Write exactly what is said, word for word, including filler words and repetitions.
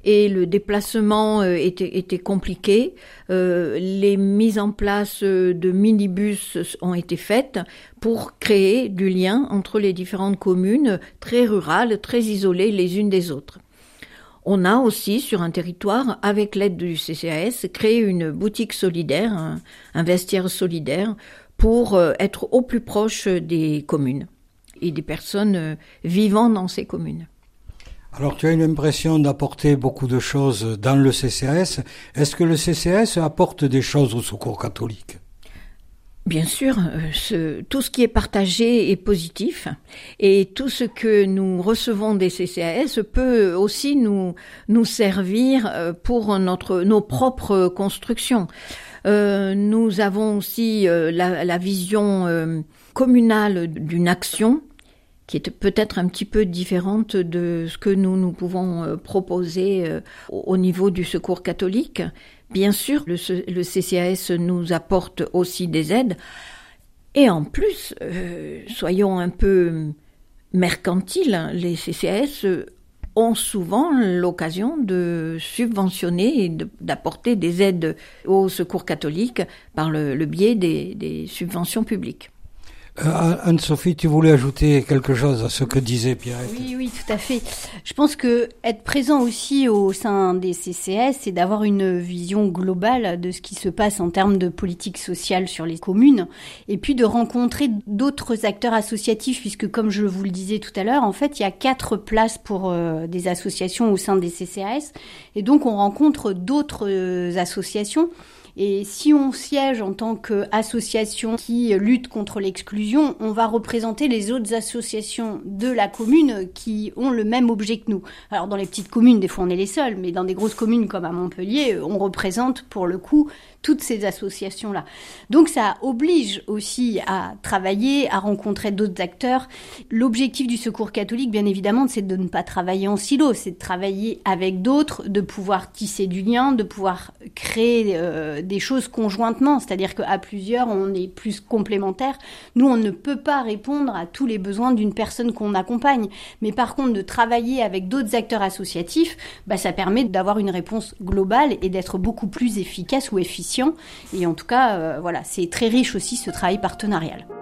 et le déplacement euh, était, était compliqué. Euh, les mises en place de minibus ont été faites pour créer du lien entre les différentes communes très rurales, très isolées les unes des autres. On a aussi, sur un territoire, avec l'aide du C C A S, créé une boutique solidaire, un, un vestiaire solidaire, pour euh, être au plus proche des communes et des personnes euh, vivant dans ces communes. Alors, tu as une impression d'apporter beaucoup de choses dans le C C A S. Est-ce que le C C A S apporte des choses au Secours catholique ? Bien sûr, ce, tout ce qui est partagé est positif et tout ce que nous recevons des C C A S peut aussi nous nous servir pour notre nos propres constructions. Euh, nous avons aussi euh, la, la vision euh, communale d'une action qui est peut-être un petit peu différente de ce que nous nous pouvons euh, proposer euh, au niveau du Secours catholique. Bien sûr, le, le C C A S nous apporte aussi des aides. Et en plus, euh, soyons un peu mercantiles, les C C A S ont souvent l'occasion de subventionner et de, d'apporter des aides au Secours catholique par le, le biais des, des subventions publiques. Euh, Anne-Sophie, tu voulais ajouter quelque chose à ce que disait Pierrette ? Oui, oui, tout à fait. Je pense que être présent aussi au sein des C C S, c'est d'avoir une vision globale de ce qui se passe en termes de politique sociale sur les communes, et puis de rencontrer d'autres acteurs associatifs, puisque comme je vous le disais tout à l'heure, en fait, il y a quatre places pour euh, des associations au sein des C C S, et donc on rencontre d'autres euh, associations. Et si on siège en tant qu'association qui lutte contre l'exclusion, on va représenter les autres associations de la commune qui ont le même objet que nous. Alors dans les petites communes, des fois on est les seuls, mais dans des grosses communes comme à Montpellier, on représente pour le coup toutes ces associations-là. Donc ça oblige aussi à travailler, à rencontrer d'autres acteurs. L'objectif du Secours catholique, bien évidemment, c'est de ne pas travailler en silo, c'est de travailler avec d'autres, de pouvoir tisser du lien, de pouvoir créer euh, des choses conjointement, c'est-à-dire qu'à plusieurs, on est plus complémentaires. Nous, on ne peut pas répondre à tous les besoins d'une personne qu'on accompagne. Mais par contre, de travailler avec d'autres acteurs associatifs, bah, ça permet d'avoir une réponse globale et d'être beaucoup plus efficace ou efficient. Et en tout cas, euh, voilà, c'est très riche aussi ce travail partenarial.